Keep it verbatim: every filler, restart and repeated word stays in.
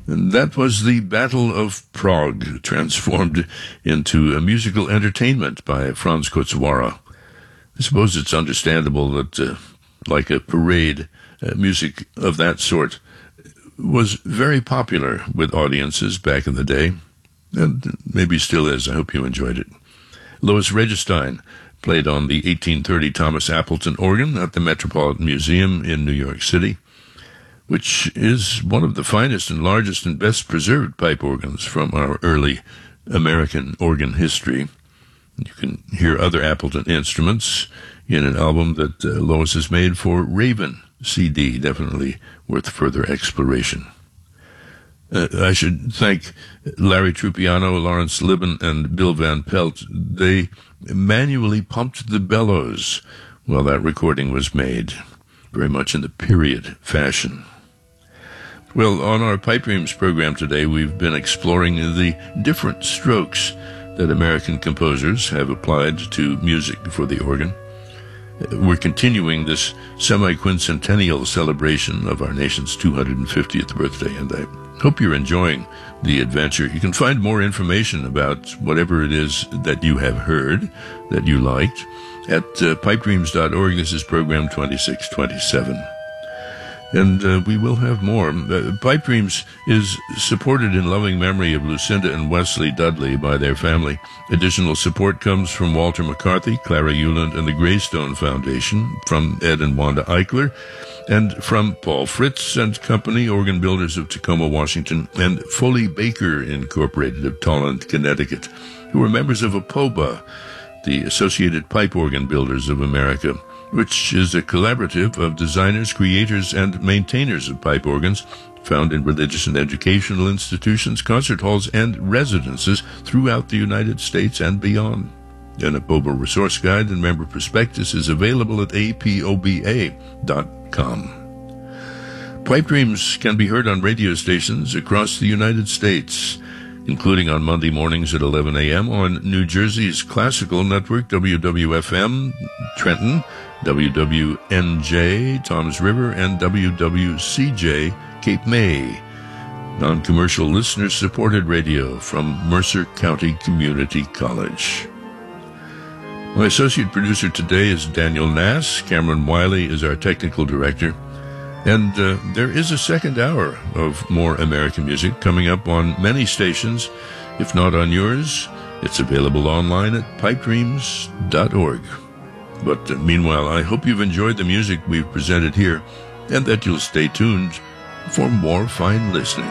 And that was the Battle of Prague, transformed into a musical entertainment by Franz Kocwara. I suppose it's understandable that, uh, like a parade, uh, music of that sort was very popular with audiences back in the day, and maybe still is. I hope you enjoyed it. Louis Registein played on the eighteen thirty Thomas Appleton organ at the Metropolitan Museum in New York City, which is one of the finest and largest and best preserved pipe organs from our early American organ history. You can hear other Appleton instruments in an album that uh, Lois has made for Raven C D, definitely worth further exploration. Uh, I should thank Larry Trupiano, Lawrence Libben, and Bill Van Pelt. They manually pumped the bellows while that recording was made, very much in the period fashion. Well, on our Pipe Dreams program today, we've been exploring the different strokes that American composers have applied to music for the organ. We're continuing this semi-quincentennial celebration of our nation's two hundred fiftieth birthday, and I hope you're enjoying the adventure. You can find more information about whatever it is that you have heard, that you liked, at uh, pipe dreams dot org. This is program twenty-six twenty-seven. And uh, we will have more. Uh, Pipe Dreams is supported in loving memory of Lucinda and Wesley Dudley by their family. Additional support comes from Walter McCarthy, Clara Euland, and the Greystone Foundation, from Ed and Wanda Eichler, and from Paul Fritz and Company, organ builders of Tacoma, Washington, and Foley Baker Incorporated of Tolland, Connecticut, who are members of APOBA, the Associated Pipe Organ Builders of America, which is a collaborative of designers, creators, and maintainers of pipe organs found in religious and educational institutions, concert halls, and residences throughout the United States and beyond. An APOBA resource guide and member prospectus is available at A P O B A dot com. Pipe Dreams can be heard on radio stations across the United States, including on Monday mornings at eleven a.m. on New Jersey's classical network, W W F M Trenton, W W N J Toms River, and W W C J Cape May. Non-commercial listener-supported radio from Mercer County Community College. My associate producer today is Daniel Nass. Cameron Wiley is our technical director. And uh, there is a second hour of more American music coming up on many stations. If not on yours, it's available online at pipe dreams dot org. But uh, meanwhile, I hope you've enjoyed the music we've presented here, and that you'll stay tuned for more fine listening.